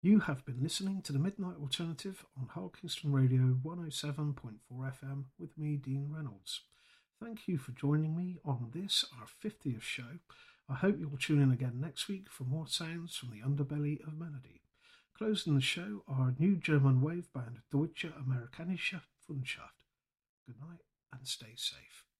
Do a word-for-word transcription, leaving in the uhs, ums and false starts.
You have been listening to the Midnight Alternative on Hull Kingston Radio one oh seven point four F M with me, Dean Reynolds. Thank you for joining me on this, our fiftieth show. I hope you'll tune in again next week for more sounds from the underbelly of melody. Closing the show, our new German wave band Deutsche Amerikanische Fundschaft. Good night and stay safe.